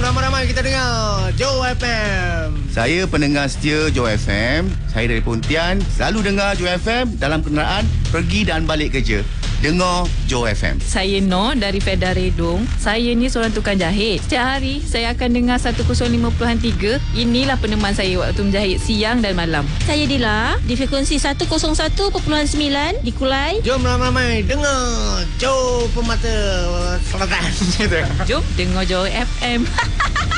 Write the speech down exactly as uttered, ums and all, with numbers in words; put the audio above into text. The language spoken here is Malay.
ramai-ramai kita dengar Joe F M. Saya pendengar setia Joe F M. Saya dari Pontian. Selalu dengar Joe F M dalam kenderaan pergi dan balik kerja. Dengar Joe F M. Saya Noh dari Fedah Redung. Saya ni seorang tukang jahit. Setiap hari saya akan dengar seratus lima puluh tiga. Inilah peneman saya waktu menjahit siang dan malam. Saya Dila di frekuensi seratus satu perpuluhan sembilan di Kulai. Jom ramai-ramai dengar Joe Pemata Selatan. Jom dengar Joe F M.